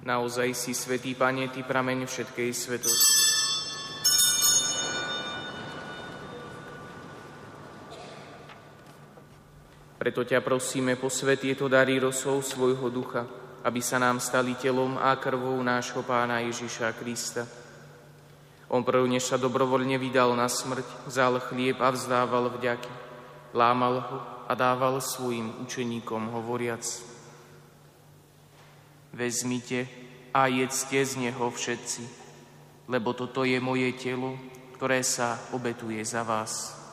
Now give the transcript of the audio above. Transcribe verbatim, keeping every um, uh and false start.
Naozaj si svätý, Pane, Ty prameň všetkej svetosti. Preto ťa prosíme, posväť tieto dary rosou svojho ducha, aby sa nám stali telom a krvou nášho Pána Ježiša Krista. On prv, než sa dobrovoľne vydal na smrť, vzal chlieb a vzdával vďaky. Lámal ho a dával svojim učeníkom, hovoriac: Vezmite a jedzte z neho všetci, lebo toto je moje telo, ktoré sa obetuje za vás.